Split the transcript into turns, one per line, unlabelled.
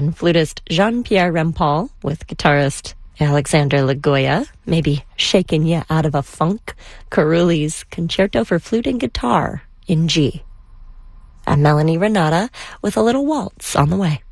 and flutist Jean-Pierre Rampal with guitarist Alexander Lagoya, maybe shaking you out of a funk, Carulli's Concerto for Flute and Guitar in G. I'm Melanie Renata with a little waltz on the way.